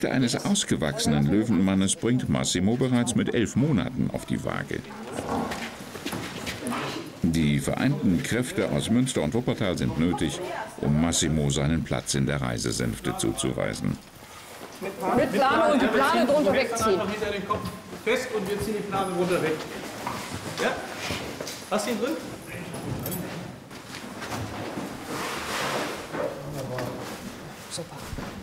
Der eines ausgewachsenen Löwenmannes bringt Massimo bereits mit 11 Monaten auf die Waage. Die vereinten Kräfte aus Münster und Wuppertal sind nötig, um Massimo seinen Platz in der Reisesänfte zuzuweisen. Mit Plane und die Plane drunter wegziehen. Noch hinter den Kopf fest und wir ziehen die Plane runter weg. Ja? Hast du ihn drin? Super.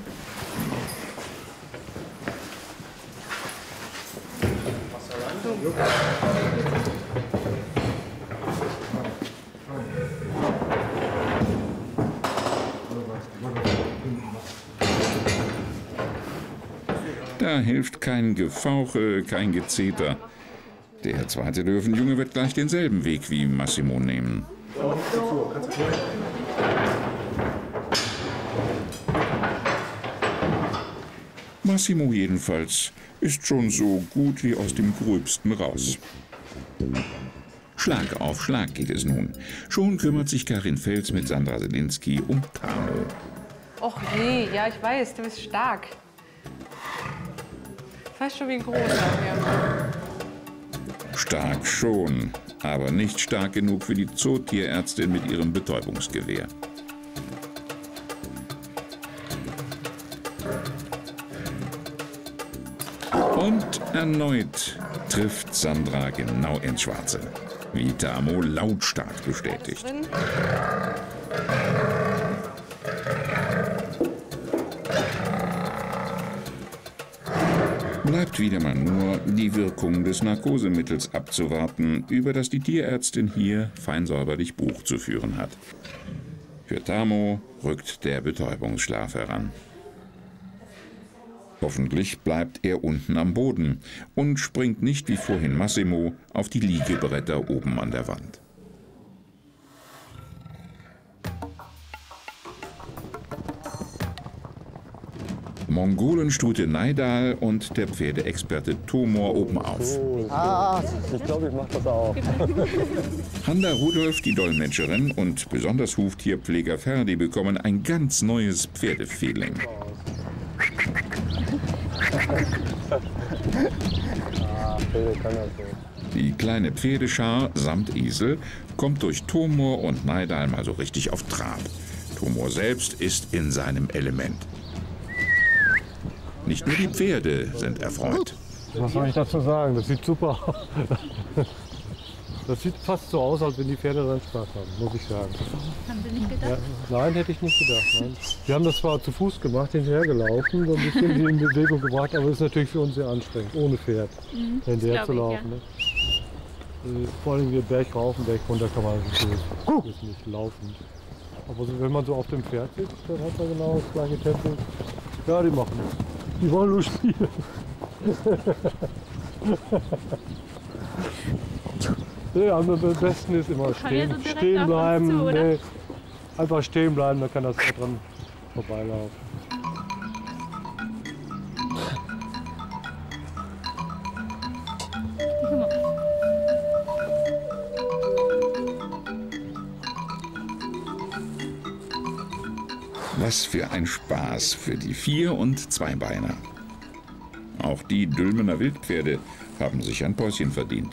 Da hilft kein Gefauche, kein Gezeter. Der zweite Löwenjunge wird gleich denselben Weg wie Massimo nehmen. Massimo jedenfalls ist schon so gut wie aus dem Gröbsten raus. Schlag auf Schlag geht es nun. Schon kümmert sich Karin Fels mit Sandra Selinski um Tamo. Och je, ja, ich weiß, du bist stark. Ich weiß schon, wie groß er wäre. Stark schon, aber nicht stark genug für die Zootierärztin mit ihrem Betäubungsgewehr. Und erneut trifft Sandra genau ins Schwarze, wie Tamo lautstark bestätigt. Bleibt wieder mal nur die Wirkung des Narkosemittels abzuwarten, über das die Tierärztin hier fein säuberlich Buch zu führen hat. Für Tamo rückt der Betäubungsschlaf heran. Hoffentlich bleibt er unten am Boden und springt nicht wie vorhin Massimo auf die Liegebretter oben an der Wand. Mongolenstute Naidal und der Pferdeexperte Tomor oben auf. Ah, ich glaube, ich mache das auch. Handa Rudolf, die Dolmetscherin, und besonders Huftierpfleger Ferdi bekommen ein ganz neues Pferdefeeling. Die kleine Pferdeschar samt Esel kommt durch Tomor und Naidal mal so richtig auf Trab. Tomor selbst ist in seinem Element. Nicht nur die Pferde sind erfreut. Was soll ich dazu sagen? Das sieht super aus. Das sieht fast so aus, als wenn die Pferde dann Spaß haben, muss ich sagen. Haben Sie nicht gedacht? Ja, nein, hätte ich nicht gedacht. Nein. Wir haben das zwar zu Fuß gemacht, hinterhergelaufen, so ein bisschen die in Bewegung gebracht, aber es ist natürlich für uns sehr anstrengend, ohne Pferd hinterher zu laufen. Ne? Vor allem hier Berg rauf und Berg runter kann man das ist nicht laufen. Aber so, wenn man so auf dem Pferd sitzt, dann hat man genau das gleiche Tempo. Ja, die machen das. Die wollen nur spielen. Nee, am besten ist immer stehen bleiben. Zu, nee, einfach stehen bleiben, dann kann das Pferd dran vorbeilaufen. Was für ein Spaß für die Vier- und Zweibeiner. Auch die Dülmener Wildpferde haben sich ein Päuschen verdient.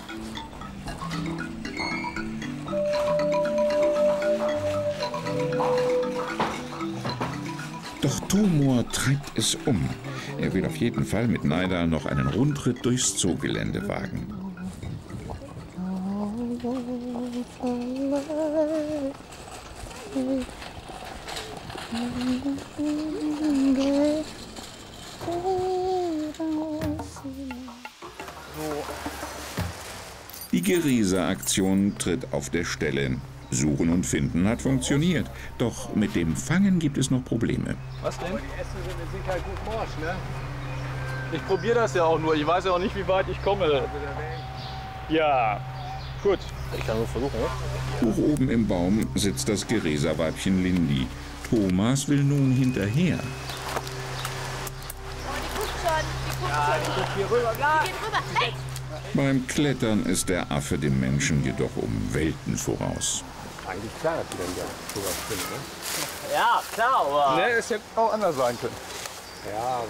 Doch Tomor treibt es um. Er will auf jeden Fall mit Naidal noch einen Rundritt durchs Zoogelände wagen. Die Geresa-Aktion tritt auf der Stelle. Suchen und Finden hat funktioniert. Doch mit dem Fangen gibt es noch Probleme. Was denn? Aber die Äste sind mit Sicherheit gut morsch, ne? Ich probiere das ja auch nur. Ich weiß ja auch nicht, wie weit ich komme. Ja, gut. Ich kann nur versuchen, ne? Hoch oben im Baum sitzt das Geresa-Weibchen Lindy. Thomas will nun hinterher. Oh, die guckt schon. Die guckt Ja, die guckt hier rüber. Ja. Die geht rüber. Hey! Beim Klettern ist der Affe dem Menschen jedoch um Welten voraus. Eigentlich klar, dass die dann ja sowas finden, ne? Ja, klar, aber... Ne, es hätte auch anders sein können. Ja,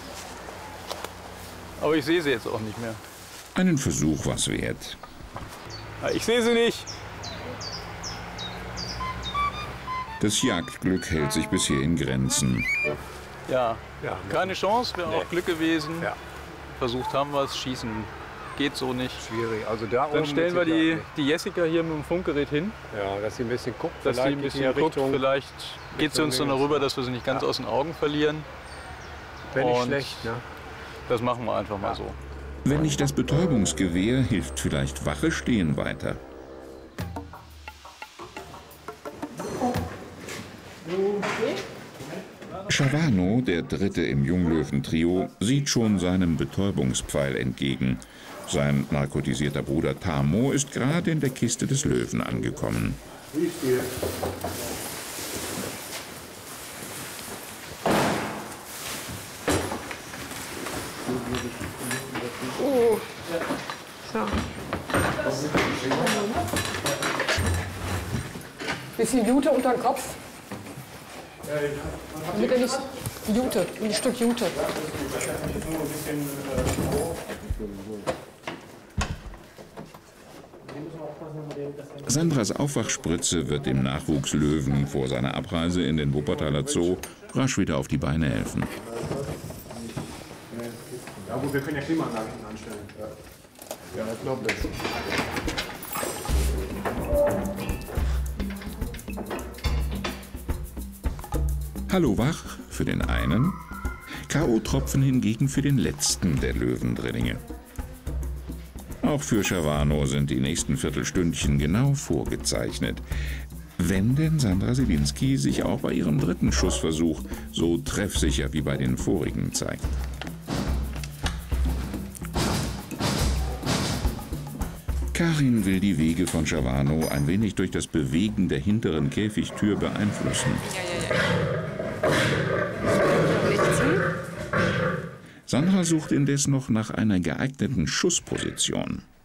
Aber ich sehe sie jetzt auch nicht mehr. Einen Versuch war's wert. Ja, ich sehe sie nicht. Das Jagdglück hält sich bisher in Grenzen. Ja, Ja, keine Chance, wäre auch Glück gewesen. Ja. Versucht haben wir es, schießen geht so nicht. schwierig. Also da Dann oben stellen wir mit Sicherheit die Jessica hier mit dem Funkgerät hin, nicht. Ja, dass sie ein bisschen guckt. dass sie vielleicht ein geht bisschen in guckt. Richtung, Vielleicht geht sie uns dann darüber, dass wir sie nicht ganz aus den Augen verlieren. Wäre nicht und schlecht, ne? Das machen wir einfach mal so. Wenn nicht das Betäubungsgewehr, hilft vielleicht Wache stehen weiter. Schavano, der Dritte im Junglöwen-Trio, sieht schon seinem Betäubungspfeil entgegen. Sein narkotisierter Bruder Tamo ist gerade in der Kiste des Löwen angekommen. So. Bisschen Jute unter den Kopf. Damit er nicht Jute, ein Stück Jute. Sandras Aufwachspritze wird dem Nachwuchslöwen vor seiner Abreise in den Wuppertaler Zoo rasch wieder auf die Beine helfen. Ja gut, wir können ja Klimaanlagen anstellen. Ja, ich glaube das. Hallo wach für den einen, K.O.-Tropfen hingegen für den letzten der Löwendrillinge. Auch für Schavano sind die nächsten Viertelstündchen genau vorgezeichnet. Wenn denn Sandra Selinski sich auch bei ihrem dritten Schussversuch so treffsicher wie bei den vorigen zeigt. Karin will die Wege von Schavano ein wenig durch das Bewegen der hinteren Käfigtür beeinflussen. Sandra sucht indes noch nach einer geeigneten Schussposition.